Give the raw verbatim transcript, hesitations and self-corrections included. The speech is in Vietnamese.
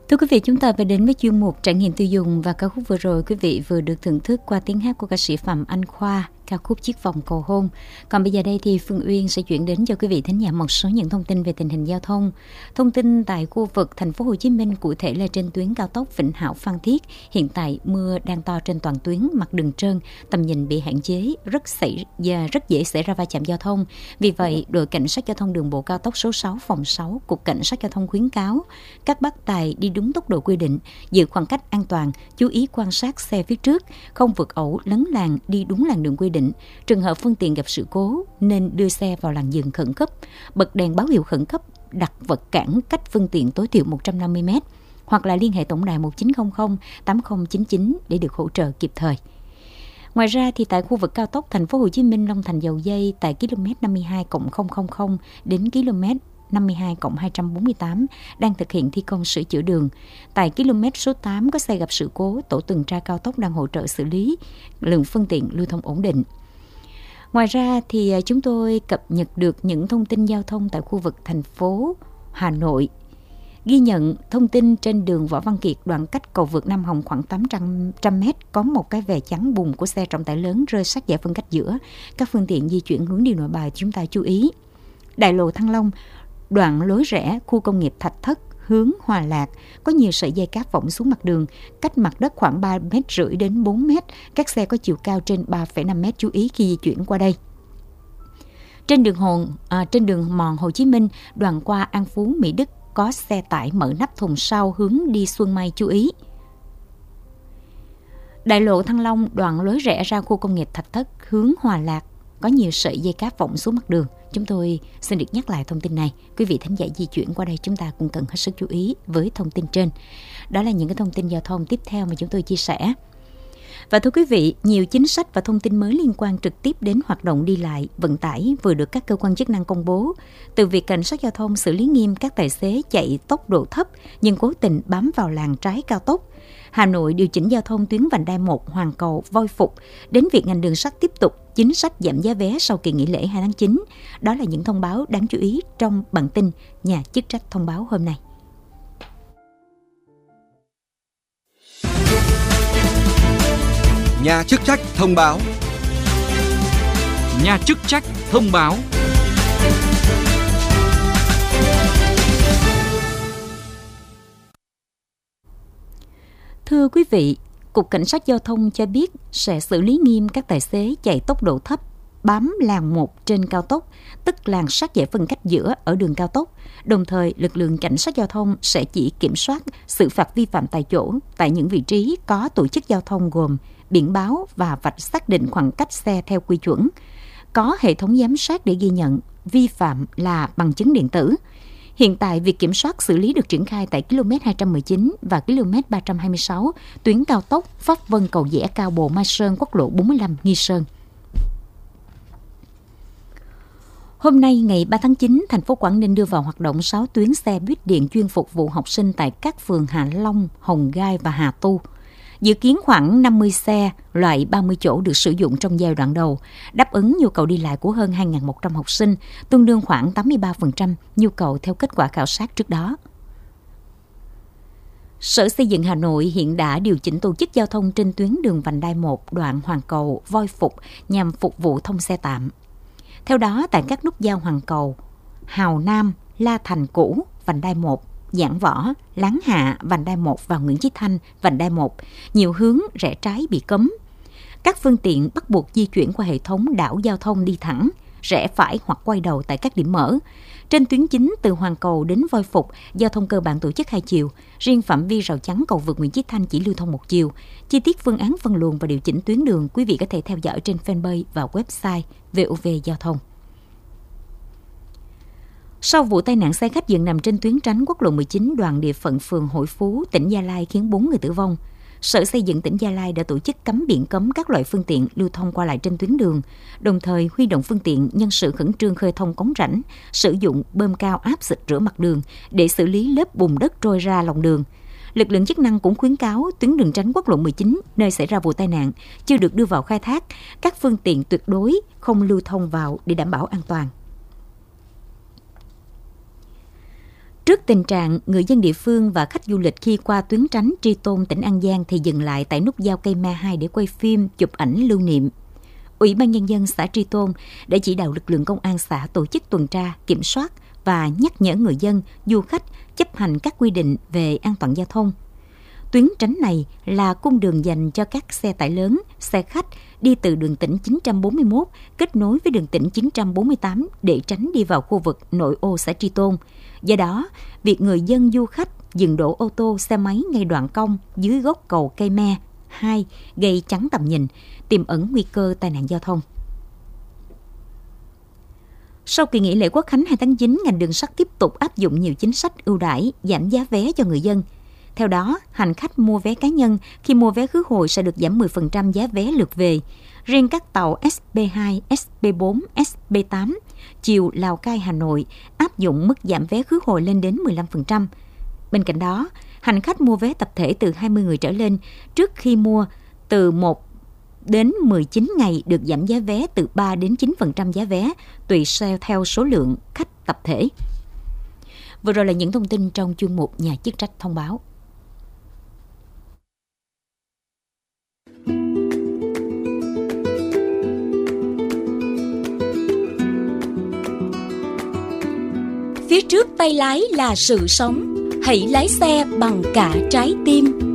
Thưa quý vị, chúng ta phải đến với chuyên mục trải nghiệm tiêu dùng, và ca khúc vừa rồi quý vị vừa được thưởng thức qua tiếng hát của ca sĩ Phạm Anh Khoa, ca khúc Chiếc vòng cầu hôn. Còn bây giờ đây thì Phương Uyên sẽ chuyển đến cho quý vị thính giả một số những thông tin về tình hình giao thông. Thông tin tại khu vực thành phố Hồ Chí Minh, cụ thể là trên tuyến cao tốc Vĩnh Hảo Phan Thiết, hiện tại mưa đang to trên toàn tuyến, mặt đường trơn, tầm nhìn bị hạn chế, rất xảy và rất dễ xảy ra va chạm giao thông. Vì vậy, đội cảnh sát giao thông đường bộ cao tốc số sáu phòng sáu, Cục Cảnh sát giao thông khuyến cáo các bác tài đi đúng tốc độ quy định, giữ khoảng cách an toàn, chú ý quan sát xe phía trước, không vượt ẩu lấn làn, đi đúng làn đường quy định. Trường hợp phương tiện gặp sự cố nên đưa xe vào làn dừng khẩn cấp, bật đèn báo hiệu khẩn cấp, đặt vật cản cách phương tiện tối thiểu một trăm năm mươi mét, hoặc là liên hệ tổng đài một chín không không tám không chín chín để được hỗ trợ kịp thời. Ngoài ra thì tại khu vực cao tốc thành phố Hồ Chí Minh Long Thành Dầu Giây, tại km năm mươi hai cộng không không không đến km năm mươi hai cộng hai trăm bốn mươi tám đang thực hiện thi công sửa chữa đường. Tại km số tám có xe gặp sự cố, tổ tuần tra cao tốc đang hỗ trợ xử lý, lượng phương tiện lưu thông ổn định. Ngoài ra thì chúng tôi cập nhật được những thông tin giao thông tại khu vực thành phố Hà Nội. Ghi nhận thông tin trên đường Võ Văn Kiệt, đoạn cách cầu vượt Nam Hồng khoảng tám trăm mét, có một cái vè chắn bùn của xe trọng tải lớn rơi sát giải phân cách giữa. Các phương tiện di chuyển hướng đi Nội Bài chúng ta chú ý. Đại lộ Thăng Long, đoạn lối rẽ khu công nghiệp Thạch Thất hướng Hòa Lạc, có nhiều sợi dây cáp võng xuống mặt đường, cách mặt đất khoảng ba mét rưỡi đến bốn mét. Các xe có chiều cao trên ba phẩy năm mét chú ý khi di chuyển qua đây. Trên đường Hồn, à, trên đường Mòn Hồ Chí Minh, đoạn qua An Phú, Mỹ Đức, có xe tải mở nắp thùng sau hướng đi Xuân Mai chú ý. Đại lộ Thăng Long, đoạn lối rẽ ra khu công nghiệp Thạch Thất hướng Hòa Lạc, có nhiều sợi dây cáp võng xuống mặt đường. Chúng tôi xin được nhắc lại thông tin này. Quý vị thính giả di chuyển qua đây chúng ta cũng cần hết sức chú ý với thông tin trên. Đó là những cái thông tin giao thông tiếp theo mà chúng tôi chia sẻ. Và thưa quý vị, nhiều chính sách và thông tin mới liên quan trực tiếp đến hoạt động đi lại, vận tải vừa được các cơ quan chức năng công bố. Từ việc cảnh sát giao thông xử lý nghiêm các tài xế chạy tốc độ thấp nhưng cố tình bám vào làn trái cao tốc, Hà Nội điều chỉnh giao thông tuyến vành đai một Hoàng Cầu Voi Phục, đến việc ngành đường sắt tiếp tục chính sách giảm giá vé sau kỳ nghỉ lễ hai tháng chín. Đó là những thông báo đáng chú ý trong bản tin Nhà chức trách thông báo hôm nay. Nhà chức trách thông báo. Nhà chức trách thông báo. Thưa quý vị, Cục Cảnh sát Giao thông cho biết sẽ xử lý nghiêm các tài xế chạy tốc độ thấp, bám làn một trên cao tốc, tức làn sát giải phân cách giữa ở đường cao tốc. Đồng thời, lực lượng cảnh sát giao thông sẽ chỉ kiểm soát xử phạt vi phạm tại chỗ tại những vị trí có tổ chức giao thông gồm biển báo và vạch xác định khoảng cách xe theo quy chuẩn, có hệ thống giám sát để ghi nhận vi phạm là bằng chứng điện tử. Hiện tại, việc kiểm soát xử lý được triển khai tại km hai trăm mười chín và km ba trăm hai mươi sáu, tuyến cao tốc Pháp Vân Cầu Giẽ Cao Bồ Mai Sơn, quốc lộ bốn mươi lăm Nghi Sơn. Hôm nay, ngày ba tháng chín, thành phố Quảng Ninh đưa vào hoạt động sáu tuyến xe buýt điện chuyên phục vụ học sinh tại các phường Hạ Long, Hồng Gai và Hà Tu. Dự kiến khoảng năm mươi xe loại ba mươi chỗ được sử dụng trong giai đoạn đầu, đáp ứng nhu cầu đi lại của hơn hai nghìn một trăm học sinh, tương đương khoảng tám mươi ba phần trăm nhu cầu theo kết quả khảo sát trước đó. Sở Xây dựng Hà Nội hiện đã điều chỉnh tổ chức giao thông trên tuyến đường vành đai một đoạn Hoàng Cầu Voi Phục nhằm phục vụ thông xe tạm. Theo đó, tại các nút giao Hoàng Cầu, Hào Nam, La Thành cũ, vành đai một, Giảng Võ, Láng Hạ, vành đai một và Nguyễn Chí Thanh, vành đai một, nhiều hướng rẽ trái bị cấm. Các phương tiện bắt buộc di chuyển qua hệ thống đảo giao thông đi thẳng, rẽ phải hoặc quay đầu tại các điểm mở. Trên tuyến chính từ Hoàng Cầu đến Voi Phục, giao thông cơ bản tổ chức hai chiều, riêng phạm vi rào chắn cầu vượt Nguyễn Chí Thanh chỉ lưu thông một chiều. Chi tiết phương án phân luồng và điều chỉnh tuyến đường quý vị có thể theo dõi trên fanpage và website vê o vê Giao thông. Sau vụ tai nạn xe khách dừng nằm trên tuyến tránh quốc lộ mười chín đoạn địa phận phường Hội Phú, tỉnh Gia Lai khiến bốn người tử vong, Sở Xây dựng tỉnh Gia Lai đã tổ chức cấm biển cấm các loại phương tiện lưu thông qua lại trên tuyến đường, đồng thời huy động phương tiện nhân sự khẩn trương khơi thông cống rãnh, sử dụng bơm cao áp xịt rửa mặt đường để xử lý lớp bùn đất trôi ra lòng đường. Lực lượng chức năng cũng khuyến cáo tuyến đường tránh quốc lộ mười chín nơi xảy ra vụ tai nạn chưa được đưa vào khai thác, các phương tiện tuyệt đối không lưu thông vào để đảm bảo an toàn. Trước tình trạng người dân địa phương và khách du lịch khi qua tuyến tránh Tri Tôn, tỉnh An Giang thì dừng lại tại nút giao Cây Me hai để quay phim, chụp ảnh lưu niệm, Ủy ban Nhân dân xã Tri Tôn đã chỉ đạo lực lượng công an xã tổ chức tuần tra, kiểm soát và nhắc nhở người dân, du khách chấp hành các quy định về an toàn giao thông. Tuyến tránh này là cung đường dành cho các xe tải lớn, xe khách đi từ đường tỉnh chín trăm bốn mươi mốt kết nối với đường tỉnh chín trăm bốn mươi tám để tránh đi vào khu vực nội ô xã Tri Tôn. Do đó, việc người dân du khách dừng đỗ ô tô, xe máy ngay đoạn cong dưới gốc cầu Cây Me hai gây chắn tầm nhìn, tiềm ẩn nguy cơ tai nạn giao thông. Sau kỳ nghỉ lễ Quốc khánh hai tháng chín, ngành đường sắt tiếp tục áp dụng nhiều chính sách ưu đãi, giảm giá vé cho người dân. Theo đó, hành khách mua vé cá nhân khi mua vé khứ hồi sẽ được giảm mười phần trăm giá vé lượt về. Riêng các tàu ét pê hai, ét pê bốn, ét pê tám chiều Lào Cai Hà Nội áp dụng mức giảm vé khứ hồi lên đến mười lăm phần trăm. Bên cạnh đó, hành khách mua vé tập thể từ hai mươi người trở lên trước khi mua từ một đến mười chín ngày được giảm giá vé từ ba đến chín phần trăm giá vé, tùy theo số lượng khách tập thể. Vừa rồi là những thông tin trong chuyên mục Nhà chức trách thông báo. Phía trước tay lái là sự sống, hãy lái xe bằng cả trái tim.